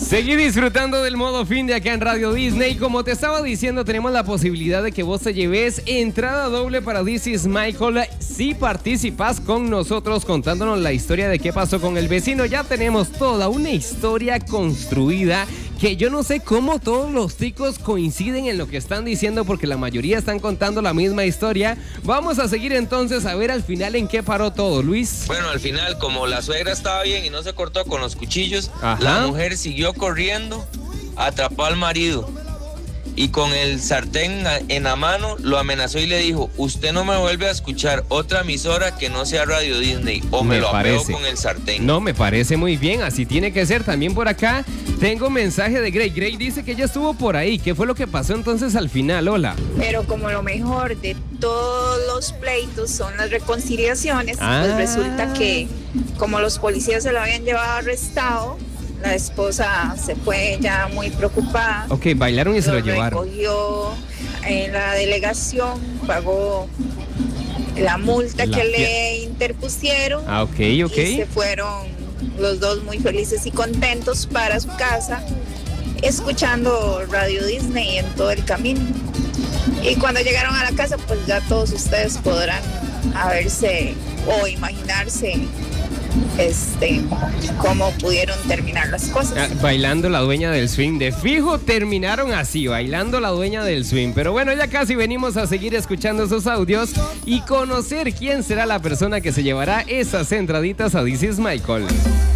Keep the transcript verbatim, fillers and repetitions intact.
Seguí disfrutando del modo fin de acá en Radio Disney. Como te estaba diciendo, tenemos la posibilidad de que vos te lleves entrada doble para This Is Michael si participas con nosotros contándonos la historia de qué pasó con el vecino. Ya tenemos toda una historia construida que yo no sé cómo todos los ticos coinciden en lo que están diciendo, porque la mayoría están contando la misma historia. Vamos a seguir entonces a ver al final en qué paró todo, Luis. Bueno, al final, como la suegra estaba bien y no se cortó con los cuchillos, Ajá. La mujer siguió corriendo, atrapó al marido y con el sartén en la mano lo amenazó y le dijo: usted no me vuelve a escuchar otra emisora que no sea Radio Disney o me, me lo apeo con el sartén. No, me parece muy bien, así tiene que ser. También por acá tengo mensaje de Grey. Grey dice que ella estuvo por ahí. ¿Qué fue lo que pasó entonces al final? Hola. Pero como lo mejor de todos los pleitos son las reconciliaciones, ah. pues resulta que como los policías se lo habían llevado arrestado, la esposa se fue ya muy preocupada. Ok, bailaron y se lo, lo llevaron. Recogió en la delegación, pagó la multa la, que le interpusieron. Ah, ok, ok. Y se fueron los dos muy felices y contentos para su casa, escuchando Radio Disney en todo el camino. Y cuando llegaron a la casa, pues ya todos ustedes podrán haberse o imaginarse este cómo pudieron terminar las cosas. Ah, bailando la dueña del swing. De fijo terminaron así, bailando la dueña del swing. Pero bueno, ya casi venimos a seguir escuchando esos audios y conocer quién será la persona que se llevará esas entraditas a This Is Michael.